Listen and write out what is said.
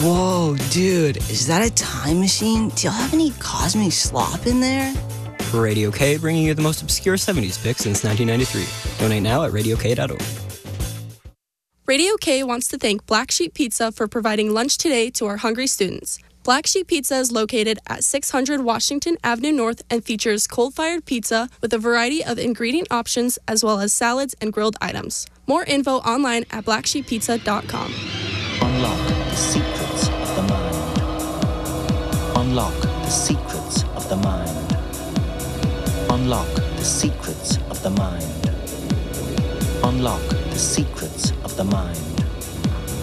Whoa, dude, is that a time machine? Do y'all have any cosmic slop in there? Radio K, bringing you the most obscure 70s picks since 1993. Donate now at radiok.org. Radio K wants to thank Black Sheep Pizza for providing lunch today to our hungry students. Black Sheep Pizza is located at 600 Washington Avenue North and features coal-fired pizza with a variety of ingredient options as well as salads and grilled items. More info online at blacksheeppizza.com. Unlock the secrets of the mind. Unlock the secrets of the mind. Unlock the secrets of the mind. Unlock the secrets of the mind.